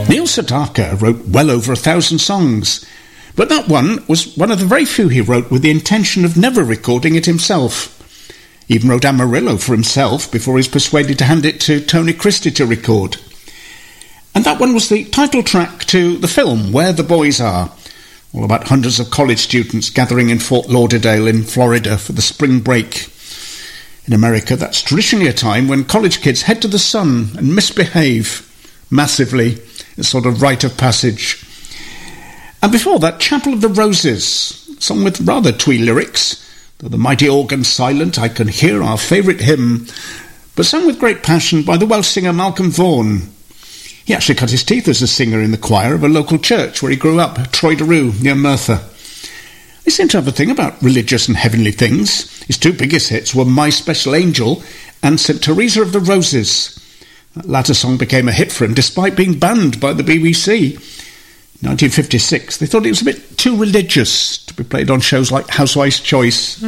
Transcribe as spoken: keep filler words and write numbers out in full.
Neil Sedaka wrote well over a thousand songs, but that one was one of the very few he wrote with the intention of never recording it himself. He even wrote Amarillo for himself before he was persuaded to hand it to Tony Christie to record. And that one was the title track to the film Where the Boys Are, all about hundreds of college students gathering in Fort Lauderdale in Florida for the spring break. In America, that's traditionally a time when college kids head to the sun and misbehave massively. It's sort of rite of passage. And before that, Chapel of the Roses, sung with rather twee lyrics. Though the mighty organ's silent, I can hear our favourite hymn, but sung with great passion by the Welsh singer Malcolm Vaughan. He actually cut his teeth as a singer in the choir of a local church where he grew up, Troyderoo, near Merthyr. He seemed to have a thing about religious and heavenly things. His two biggest hits were My Special Angel and Saint Teresa of the Roses. That latter song became a hit for him despite being banned by the B B C. In nineteen fifty-six, they thought it was a bit too religious to be played on shows like Housewife's Choice.